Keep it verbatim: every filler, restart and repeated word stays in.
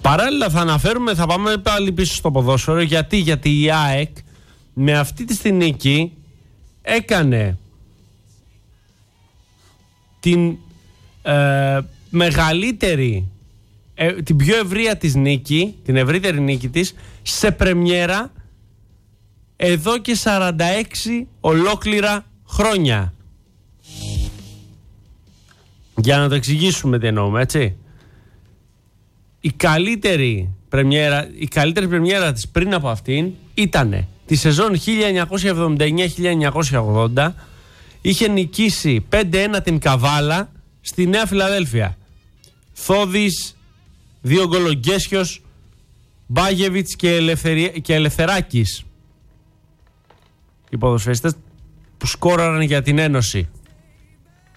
Παράλληλα θα αναφέρουμε, θα πάμε πάλι πίσω στο ποδόσφαιρο. Γιατί, γιατί η ΑΕΚ με αυτή τη νίκη έκανε την ε, μεγαλύτερη, ε, την πιο ευρεία της νίκη, την ευρύτερη νίκη της σε πρεμιέρα εδώ και σαράντα έξι ολόκληρα χρόνια. Για να το εξηγήσουμε τι εννοούμε, έτσι. Η καλύτερη πρεμιέρα, η καλύτερη πρεμιέρα της πριν από αυτήν ήτανε τη σεζόν χίλια εννιακόσια εβδομήντα εννιά χίλια εννιακόσια ογδόντα. Είχε νικήσει πέντε ένα την Καβάλα στη Νέα Φιλαδέλφια. Θόδης, δύο γκολ ο Γκέσιος, Μπάγεβιτς και, Ελευθερι... και Ελευθεράκης. Οι ποδοσφαιριστές που σκόραραν για την Ένωση.